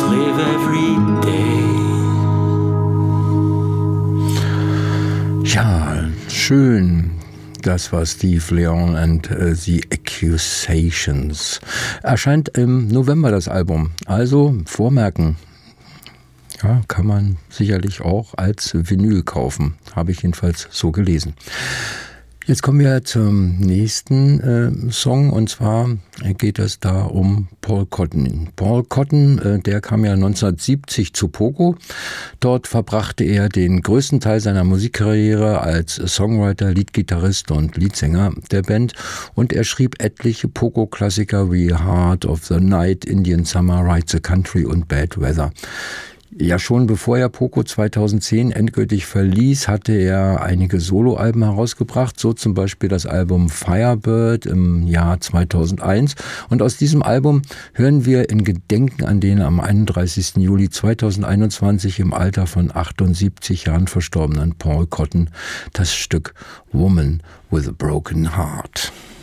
live every day. Ja, schön. Das war Steve Leon and the Accusations. Erscheint im November das Album, also vormerken. Ja, kann man sicherlich auch als Vinyl kaufen, habe ich jedenfalls so gelesen. Jetzt kommen wir zum nächsten Song, und zwar geht es da um Paul Cotton. Paul Cotton, der kam ja 1970 zu Poco. Dort verbrachte er den größten Teil seiner Musikkarriere als Songwriter, Leadgitarrist und Leadsänger der Band, und er schrieb etliche Poco-Klassiker wie Heart of the Night, Indian Summer, Ride the Country und Bad Weather. Ja, schon bevor er Poco 2010 endgültig verließ, hatte er einige Soloalben herausgebracht, so zum Beispiel das Album Firebird im Jahr 2001. Und aus diesem Album hören wir in Gedenken an den am 31. Juli 2021 im Alter von 78 Jahren verstorbenen Paul Cotton das Stück Woman with a Broken Heart.